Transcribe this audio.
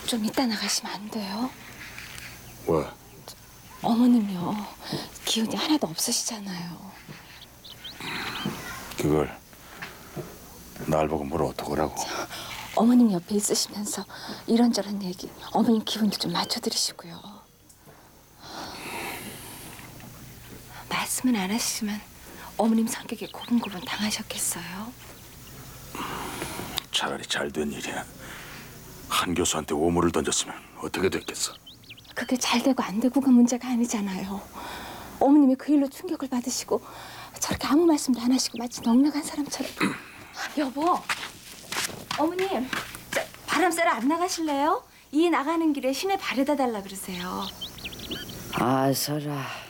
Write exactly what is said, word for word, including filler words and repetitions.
좀 이따 나가시면 안 돼요? 왜? 어머님이요. 기운이 하나도 없으시잖아요. 그걸 날 보고 뭘 어떡하라고. 어머님 옆에 있으시면서 이런저런 얘기, 어머님 기분도 좀 맞춰드리시고요. 말씀은 안 하시지만 어머님 성격에 고분고분 당하셨겠어요? 차라리 잘된 일이야. 한 교수한테 오물을 던졌으면 어떻게 됐겠어. 그게 잘 되고 안 되고가 문제가 아니잖아요. 어머님이 그 일로 충격을 받으시고 저렇게 아무 말씀도 안 하시고 마치 넉넉한 사람처럼. 여보, 어머님, 저 바람 쐬러 안 나가실래요? 이 나가는 길에 시내 바래다 달라 그러세요. 아, 서라.